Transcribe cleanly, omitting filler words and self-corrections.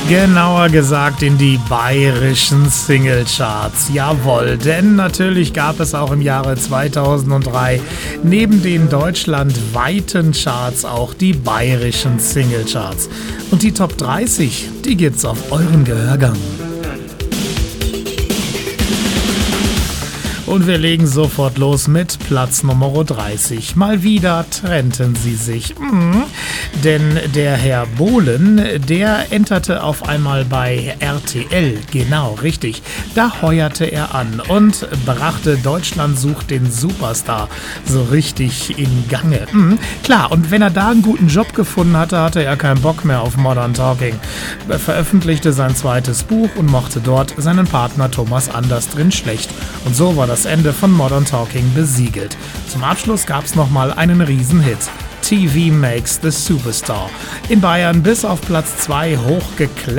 Genauer gesagt in die bayerischen Singlecharts. Jawohl, denn natürlich gab es auch im Jahre 2003 neben den deutschlandweiten Charts auch die bayerischen Singlecharts. Und die Top 30, die gibt's auf euren Gehörgang. Und wir legen sofort los mit Platz Nummer 30. Mal wieder trennten sie sich. Denn der Herr Bohlen, der enterte auf einmal bei RTL. Genau, richtig. Da heuerte er an und brachte Deutschland sucht den Superstar so richtig in Gange. Klar, und wenn er da einen guten Job gefunden hatte, hatte er keinen Bock mehr auf Modern Talking. Er veröffentlichte sein zweites Buch und mochte dort seinen Partner Thomas Anders drin schlecht. Und so war das Ende von Modern Talking besiegelt. Zum Abschluss gab's nochmal einen Riesenhit. TV Makes the Superstar. In Bayern bis auf Platz 2 hochgeklettert.